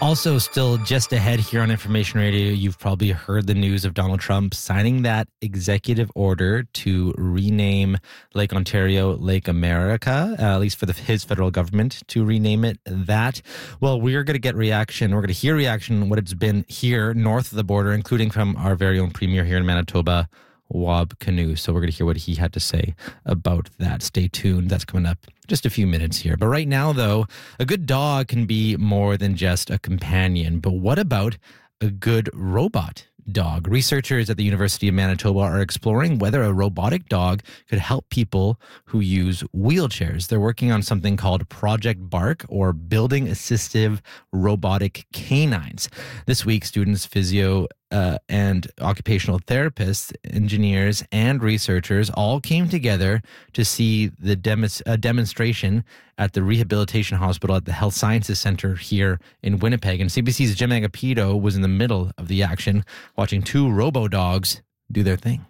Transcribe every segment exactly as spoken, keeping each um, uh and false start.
Also, still just ahead here on Information Radio, you've probably heard the news of Donald Trump signing that executive order to rename Lake Ontario Lake America, uh, at least for the, his federal government to rename it that. Well, we're going to get reaction. We're going to hear reaction on what it's been here north of the border, including from our very own premier here in Manitoba, Wab Kinew. So we're going to hear what he had to say about that. Stay tuned. That's coming up just a few minutes here. But right now, though, a good dog can be more than just a companion. But what about a good robot dog? Researchers at the University of Manitoba are exploring whether a robotic dog could help people who use wheelchairs. They're working on something called Project Bark, or Building Assistive Robotic Canines. This week, students, physio, Uh, and occupational therapists, engineers, and researchers all came together to see the demos- uh, demonstration at the Rehabilitation Hospital at the Health Sciences Center here in Winnipeg. And C B C's Jim Agapito was in the middle of the action, watching two robo-dogs do their thing.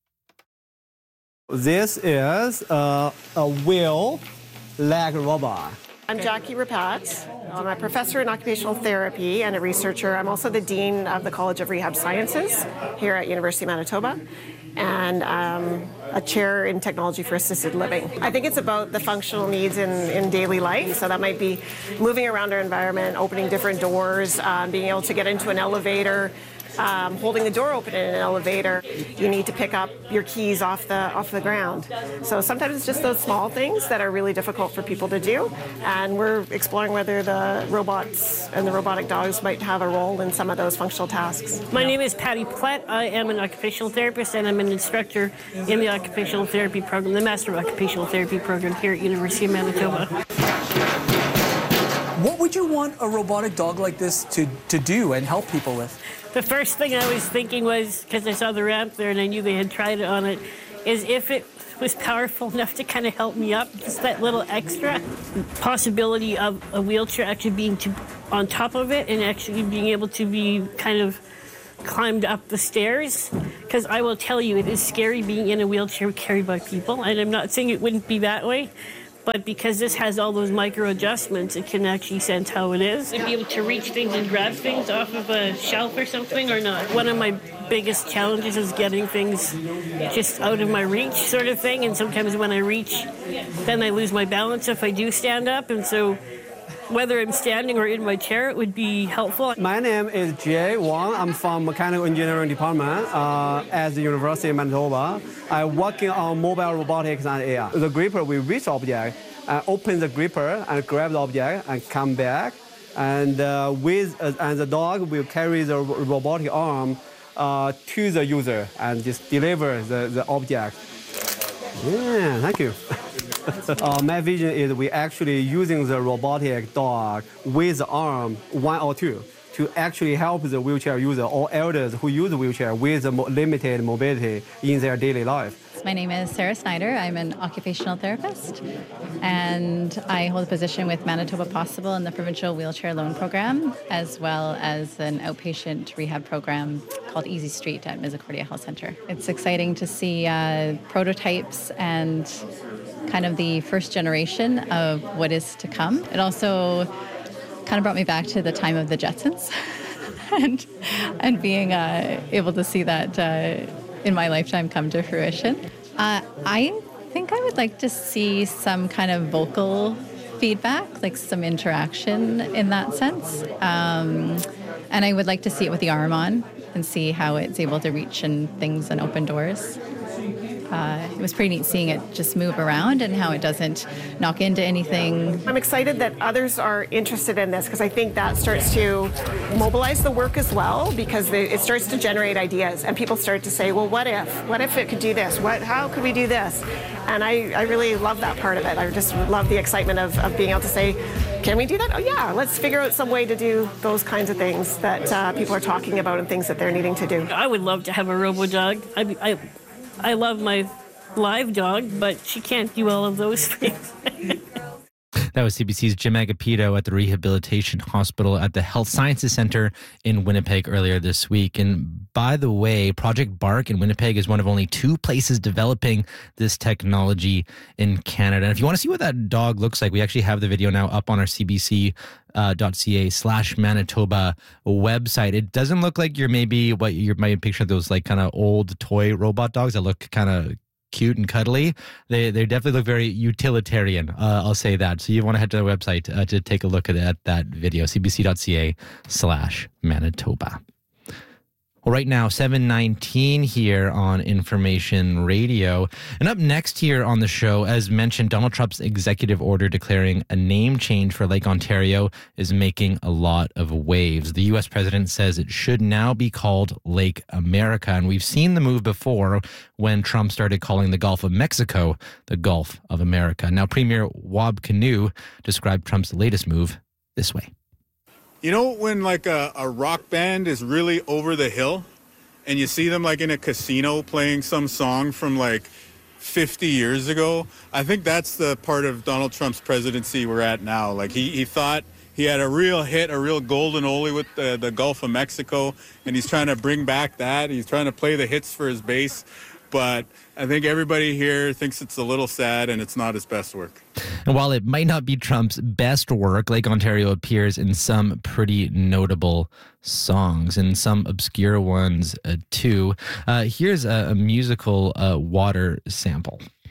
This is a, a wheel leg robot. I'm Jackie Rapat. I'm a professor in occupational therapy and a researcher. I'm also the dean of the College of Rehab Sciences here at University of Manitoba, and um, a chair in technology for assisted living. I think it's about the functional needs in, in daily life. So that might be moving around our environment, opening different doors, um, being able to get into an elevator, Um, holding the door open in an elevator. You need to pick up your keys off the off the ground. So sometimes it's just those small things that are really difficult for people to do, and we're exploring whether the robots and the robotic dogs might have a role in some of those functional tasks. My name is Patty Plett. I am an occupational therapist, and I'm an instructor in the occupational therapy program, the Master of Occupational Therapy program here at University of Manitoba. What would you want a robotic dog like this to, to do and help people with? The first thing I was thinking was, because I saw the ramp there and I knew they had tried it on it, is if it was powerful enough to kind of help me up, just that little extra possibility of a wheelchair actually being to, on top of it and actually being able to be kind of climbed up the stairs. Because I will tell you, it is scary being in a wheelchair carried by people, and I'm not saying it wouldn't be that way. But because this has all those micro adjustments, it can actually sense how it is. To be able to reach things and grab things off of a shelf or something or not. One of my biggest challenges is getting things just out of my reach sort of thing. And sometimes when I reach, then I lose my balance if I do stand up. And so whether I'm standing or in my chair, it would be helpful. My name is Jay Wang. I'm from Mechanical Engineering Department uh, at the University of Manitoba. I'm working on mobile robotics and A I. The gripper will reach object, uh, open the gripper and grab the object and come back. And uh, with uh, and the dog will carry the robotic arm uh, to the user and just deliver the, the object. Yeah, thank you. uh, my vision is we actually using the robotic dog with the arm, one or two, to actually help the wheelchair user or elders who use the wheelchair with the mo- limited mobility in their daily life. My name is Sarah Snyder. I'm an occupational therapist, and I hold a position with Manitoba Possible in the Provincial Wheelchair Loan Program, as well as an outpatient rehab program called Easy Street at Misericordia Health Centre. It's exciting to see uh, prototypes and kind of the first generation of what is to come. It also kind of brought me back to the time of the Jetsons and and being uh, able to see that uh, in my lifetime come to fruition. Uh, I think I would like to see some kind of vocal feedback, like some interaction in that sense. Um, and I would like to see it with the arm on and see how it's able to reach and things and open doors. Uh, it was pretty neat seeing it just move around and how it doesn't knock into anything. I'm excited that others are interested in this because I think that starts to mobilize the work as well, because they, it starts to generate ideas and people start to say, well, what if? What if it could do this? What? How could we do this? And I, I really love that part of it. I just love the excitement of, of being able to say, can we do that? Oh, yeah, let's figure out some way to do those kinds of things that uh, people are talking about and things that they're needing to do. I would love to have a robo-dog. I, I, I love my live dog, but she can't do all of those things. That was C B C's Jim Agapito at the Rehabilitation Hospital at the Health Sciences Center in Winnipeg earlier this week. And by the way, Project Bark in Winnipeg is one of only two places developing this technology in Canada. And if you want to see what that dog looks like, we actually have the video now up on our C B C Uh, .ca slash Manitoba website. It doesn't look like you're maybe what you might picture those like kind of old toy robot dogs that look kind of cute and cuddly. They they definitely look very utilitarian. Uh, I'll say that. So you want to head to the website uh, to take a look at, at that video, cbc.ca slash Manitoba. Well, right now, seven nineteen here on Information Radio. And up next here on the show, as mentioned, Donald Trump's executive order declaring a name change for Lake Ontario is making a lot of waves. The U S president says it should now be called Lake America. And we've seen the move before when Trump started calling the Gulf of Mexico the Gulf of America. Now, Premier Wab Kinew described Trump's latest move this way. You know when like a, a rock band is really over the hill and you see them like in a casino playing some song from like fifty years ago? I think that's the part of Donald Trump's presidency we're at now. Like he, he thought he had a real hit, a real golden oldie with the, the Gulf of Mexico, and he's trying to bring back that. He's trying to play the hits for his base. But I think everybody here thinks it's a little sad and it's not his best work. And while it might not be Trump's best work, Lake Ontario appears in some pretty notable songs and some obscure ones uh, too. Uh, here's a, a musical uh, water sample.